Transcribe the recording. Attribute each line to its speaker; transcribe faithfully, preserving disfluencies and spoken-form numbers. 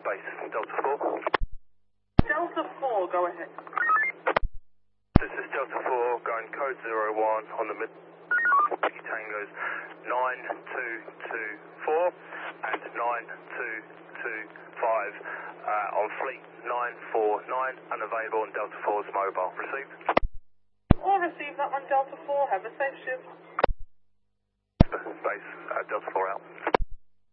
Speaker 1: base, Delta four.
Speaker 2: Delta four, go ahead.
Speaker 1: This is Delta four, going code zero one on the mid. Whiskey Tango's nine two two four and nine two two five uh, on fleet nine four nine, unavailable on Delta four's mobile. Received?
Speaker 2: All received that one, Delta four. Have a safe shift.
Speaker 1: Base, uh, Delta four out.